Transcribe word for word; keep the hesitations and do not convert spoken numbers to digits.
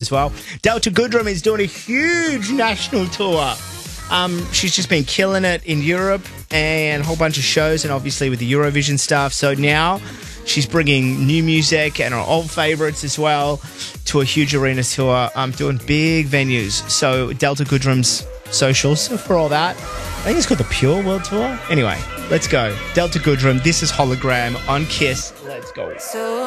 as well. Delta Goodrem is doing a huge national tour. Um, she's just been killing it in Europe and a whole bunch of shows and obviously with the Eurovision stuff. So now she's bringing new music and her old favourites as well to a huge arena tour. Um, doing big venues. So Delta Goodrem's socials for all that. I think it's called the Pure World Tour. Anyway, let's go. Delta Goodrem, this is Hologram on Kiss. Let's go. So